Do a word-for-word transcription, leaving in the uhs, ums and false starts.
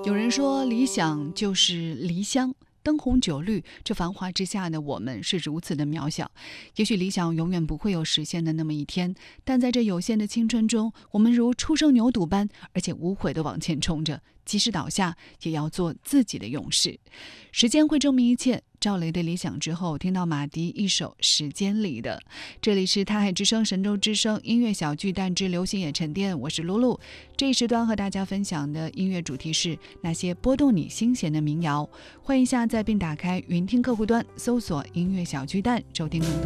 有人说理想就是离乡，灯红酒绿，这繁华之下的我们是如此的渺小。也许理想永远不会有实现的那么一天，但在这有限的青春中，我们如初生牛犊般，而且无悔地往前冲着，即使倒下，也要做自己的勇士。时间会证明一切。赵雷的理想之后，听到马迪一首《时间里的》。这里是台海之声、神州之声音乐小巨蛋之流行也沉淀，我是露露。这一时段和大家分享的音乐主题是那些拨动你心弦的民谣。欢迎下载并打开云听客户端，搜索音乐小巨蛋，收听更多